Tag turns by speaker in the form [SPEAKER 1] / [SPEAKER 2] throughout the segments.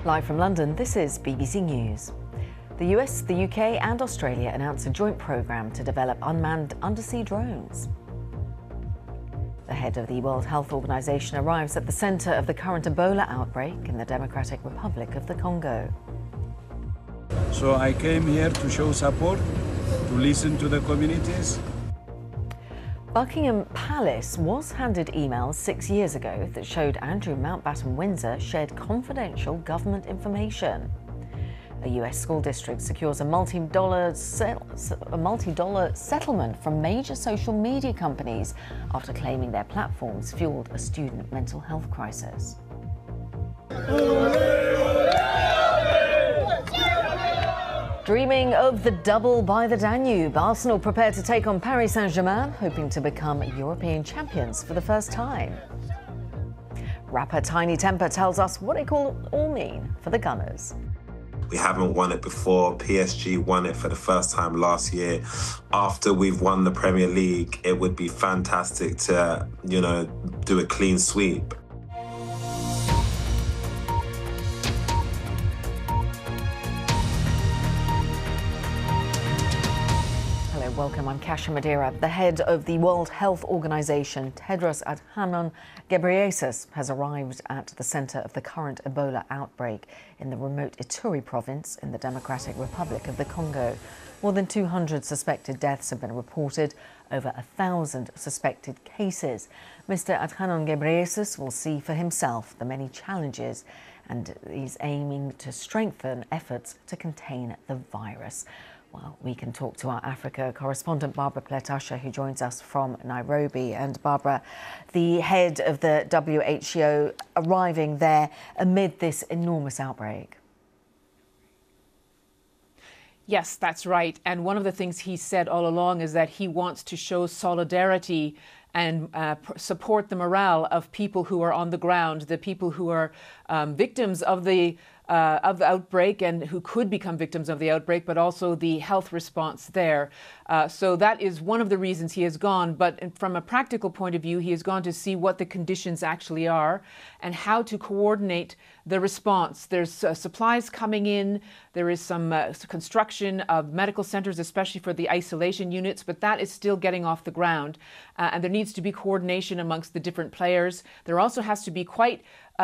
[SPEAKER 1] Live from London, this is BBC News. The US, the UK and Australia announced a joint programme to develop unmanned undersea drones. The head of the World Health Organization arrives at the centre of the current Ebola outbreak in the Democratic Republic of the Congo.
[SPEAKER 2] So I came here to show support, to listen to the communities.
[SPEAKER 1] Buckingham Palace was handed emails 6 years ago that showed Andrew Mountbatten Windsor shared confidential government information. A US school district secures a multi-dollar settlement from major social media companies after claiming their platforms fueled a student mental health crisis. Dreaming of the double by the Danube, Arsenal prepared to take on Paris Saint-Germain, hoping to become European champions for the first time. Rapper Tinie Tempah tells us what it all mean for the Gunners.
[SPEAKER 3] We haven't won it before. PSG won it for the first time last year. After we've won the Premier League, it would be fantastic to, do a clean sweep.
[SPEAKER 1] Welcome, I'm Kasia Madeira. The head of the World Health Organization, Tedros Adhanom Ghebreyesus, has arrived at the centre of the current Ebola outbreak in the remote Ituri province in the Democratic Republic of the Congo. More than 200 suspected deaths have been reported, over 1,000 suspected cases. Mr. Adhanom Ghebreyesus will see for himself the many challenges and is aiming to strengthen efforts to contain the virus. Well, we can talk to our Africa correspondent, Barbara Pletasha, who joins us from Nairobi. And Barbara, the head of the WHO arriving there amid this enormous outbreak.
[SPEAKER 4] Yes, that's right. And one of the things he said all along is that he wants to show solidarity and support the morale of people who are on the ground, the people who are victims of the outbreak and who could become victims of the outbreak, but also the health response there. So that is one of the reasons he has gone. But from a practical point of view, he has gone to see what the conditions actually are and how to coordinate the response. There's supplies coming in. There is some construction of medical centers, especially for the isolation units, but that is still getting off the ground. And there needs to be coordination amongst the different players. There also has to be quite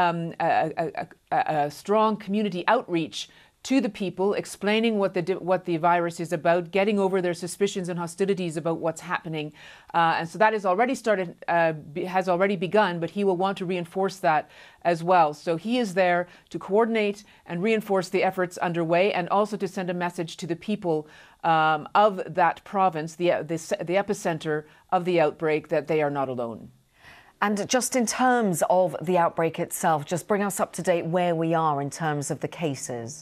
[SPEAKER 4] a strong community outreach to the people, explaining what the virus is about, getting over their suspicions and hostilities about what's happening. And so that has already begun, but he will want to reinforce that as well. So he is there to coordinate and reinforce the efforts underway and also to send a message to the people of that province, the epicenter of the outbreak, that they are not alone.
[SPEAKER 1] And just in terms of the outbreak itself, just bring us up to date where we are in terms of the cases.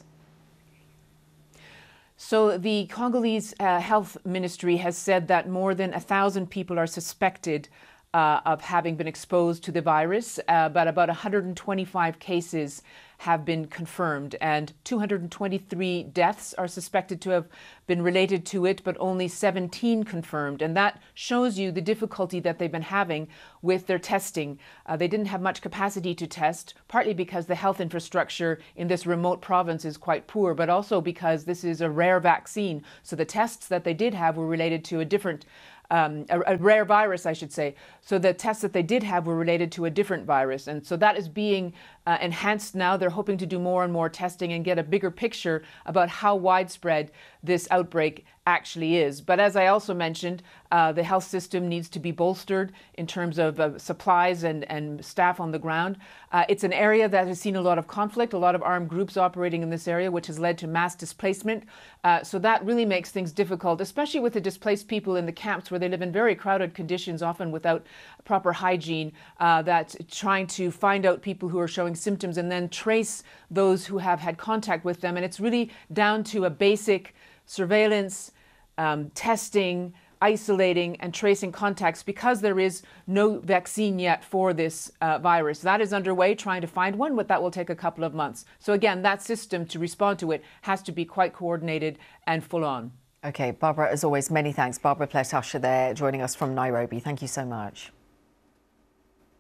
[SPEAKER 4] So the Congolese Health Ministry has said that more than 1,000 people are suspected of having been exposed to the virus, but about 125 cases have been confirmed, and 223 deaths are suspected to have been related to it, but only 17 confirmed. And that shows you the difficulty that they've been having with their testing. They didn't have much capacity to test, partly because the health infrastructure in this remote province is quite poor, but also because this is a rare vaccine. So the tests that they did have were related to a rare virus, I should say. So the tests that they did have were related to a different virus. And so that is being enhanced now. They're hoping to do more and more testing and get a bigger picture about how widespread this outbreak actually is. But as I also mentioned, the health system needs to be bolstered in terms of supplies and staff on the ground. It's an area that has seen a lot of conflict, a lot of armed groups operating in this area, which has led to mass displacement. So that really makes things difficult, especially with the displaced people in the camps where they live in very crowded conditions, often without proper hygiene, that trying to find out people who are showing symptoms and then trace those who have had contact with them. And it's really down to a basic surveillance, testing, isolating and tracing contacts, because there is no vaccine yet for this virus. That is underway, trying to find one, but that will take a couple of months. So again, that system to respond to it has to be quite coordinated and full on.
[SPEAKER 1] OK, Barbara, as always, many thanks. Barbara Pletasha there joining us from Nairobi. Thank you so much.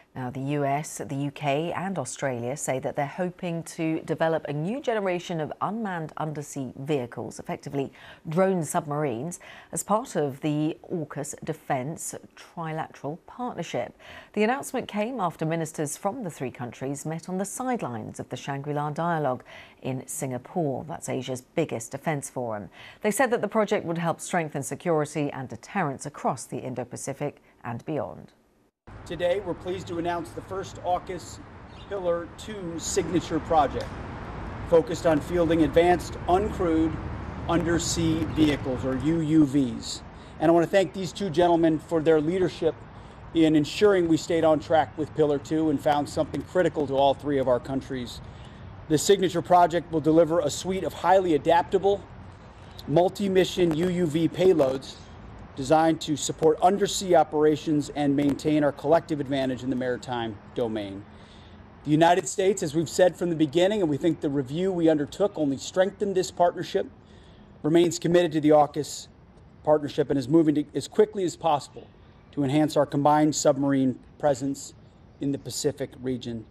[SPEAKER 1] Now, the US, the UK and Australia say that they're hoping to develop a new generation of unmanned undersea vehicles, effectively drone submarines, as part of the AUKUS Defence Trilateral Partnership. The announcement came after ministers from the three countries met on the sidelines of the Shangri-La Dialogue in Singapore. That's Asia's biggest defence forum. They said that the project would help strengthen security and deterrence across the Indo-Pacific and beyond.
[SPEAKER 5] Today, we're pleased to announce the first AUKUS Pillar 2 signature project, focused on fielding advanced uncrewed undersea vehicles, or UUVs. And I want to thank these two gentlemen for their leadership in ensuring we stayed on track with Pillar 2 and found something critical to all three of our countries. This signature project will deliver a suite of highly adaptable, multi-mission UUV payloads designed to support undersea operations and maintain our collective advantage in the maritime domain. The United States, as we've said from the beginning, and we think the review we undertook only strengthened this partnership, remains committed to the AUKUS partnership and is moving as quickly as possible to enhance our combined submarine presence in the Pacific region.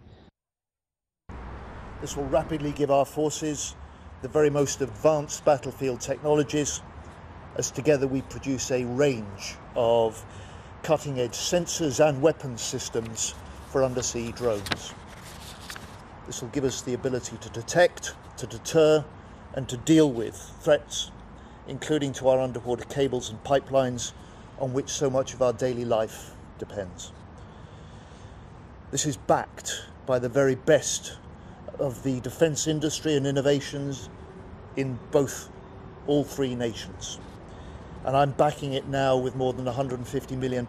[SPEAKER 6] This will rapidly give our forces the very most advanced battlefield technologies, as together we produce a range of cutting-edge sensors and weapons systems for undersea drones. This will give us the ability to detect, to deter, and to deal with threats, including to our underwater cables and pipelines on which so much of our daily life depends. This is backed by the very best of the defence industry and innovations in all three nations. And I'm backing it now with more than £150 million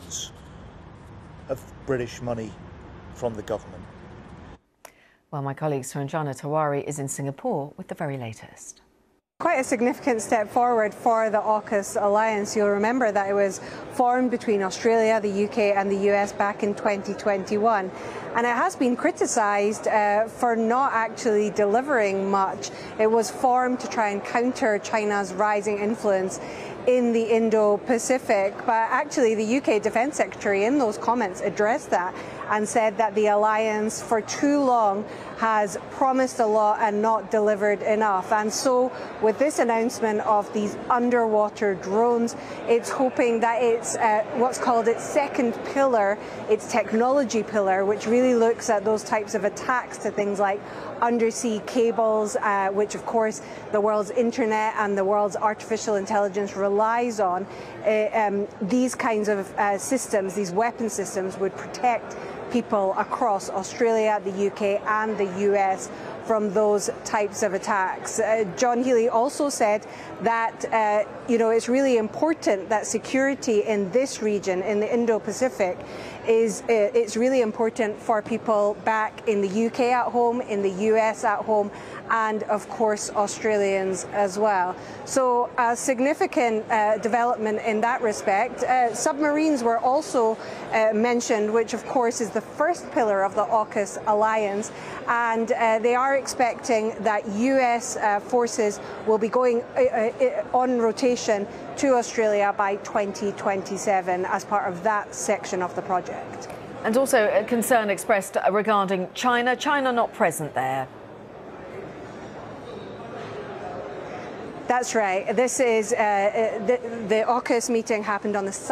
[SPEAKER 6] of British money from the government.
[SPEAKER 1] Well, my colleague Suranjana Tawari is in Singapore with the very latest.
[SPEAKER 7] Quite a significant step forward for the AUKUS alliance. You'll remember that it was formed between Australia, the UK and the US back in 2021. And it has been criticised for not actually delivering much. It was formed to try and counter China's rising influence in the Indo-Pacific, but actually the UK Defence Secretary in those comments addressed that and said that the alliance for too long has promised a lot and not delivered enough. And so with this announcement of these underwater drones, it's hoping that it's what's called its second pillar, its technology pillar, which really looks at those types of attacks to things like undersea cables, which of course the world's internet and the world's artificial intelligence relies on. These kinds of systems, these weapon systems, would protect people across Australia, the UK and the US from those types of attacks. John Healey also said that it's really important that security in this region, in the Indo-Pacific, it's really important for people back in the UK at home, in the US at home, and of course Australians as well. So a significant development in that respect. Submarines were also mentioned, which of course is the first pillar of the AUKUS alliance, and they are expecting that US forces will be going on rotation to Australia by 2027 as part of that section of the project.
[SPEAKER 1] And also a concern expressed regarding China. China not present there.
[SPEAKER 7] That's right. This is the AUKUS meeting happened on the